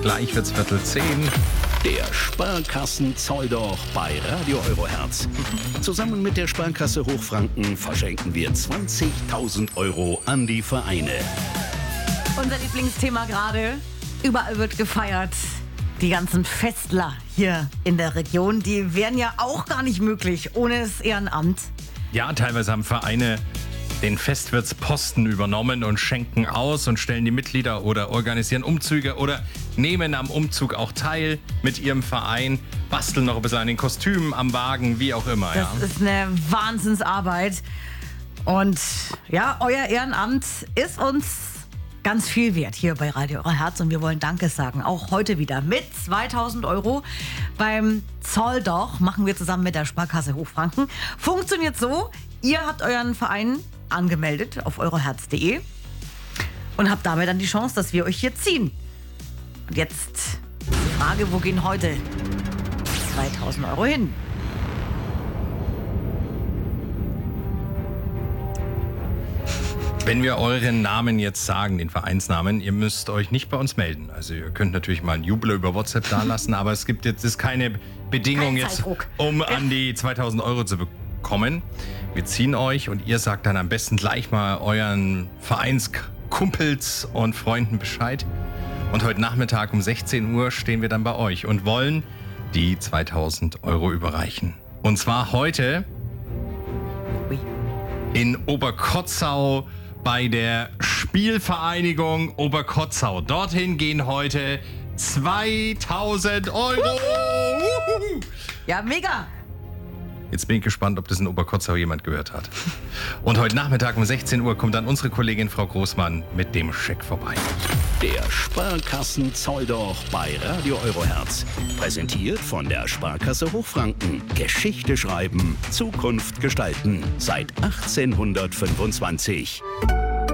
Gleich wird's 9:45. Der Sparkassen-Zolldoch bei Radio Eurohertz. Zusammen mit der Sparkasse Hochfranken verschenken wir 20.000 € an die Vereine. Unser Lieblingsthema gerade. Überall wird gefeiert. Die ganzen Festler hier in der Region, die wären ja auch gar nicht möglich ohne das Ehrenamt. Ja, teilweise haben Vereine den Festwirtsposten übernommen und schenken aus und stellen die Mitglieder oder organisieren Umzüge oder nehmen am Umzug auch teil mit ihrem Verein, basteln noch ein bisschen an den Kostümen, am Wagen, wie auch immer. Das ist eine Wahnsinnsarbeit. Und ja, euer Ehrenamt ist uns ganz viel wert hier bei Radio Eurohertz und wir wollen Danke sagen. Auch heute wieder mit 2.000 € beim Zolldoch machen wir zusammen mit der Sparkasse Hochfranken. Funktioniert so, ihr habt euren Verein angemeldet auf eurohertz.de und habt damit dann die Chance, dass wir euch hier ziehen. Und jetzt die Frage, wo gehen heute 2.000 € hin? Wenn wir euren Namen jetzt sagen, den Vereinsnamen, ihr müsst euch nicht bei uns melden. Also ihr könnt natürlich mal einen Jubel über WhatsApp dalassen, aber es gibt jetzt ist keine Bedingung jetzt, um an die 2.000 € zu bekommen. Wir ziehen euch und ihr sagt dann am besten gleich mal euren Vereinskumpels und Freunden Bescheid. Und heute Nachmittag um 16 Uhr stehen wir dann bei euch und wollen die 2.000 € überreichen. Und zwar heute in Oberkotzau bei der Spielvereinigung Oberkotzau. Dorthin gehen heute 2.000 €. Ja, mega. Jetzt bin ich gespannt, ob das in Oberkotzau jemand gehört hat. Und heute Nachmittag um 16 Uhr kommt dann unsere Kollegin Frau Großmann mit dem Scheck vorbei. Der Sparkassen-Zolldoch bei Radio Eurohertz. Präsentiert von der Sparkasse Hochfranken. Geschichte schreiben, Zukunft gestalten. Seit 1825.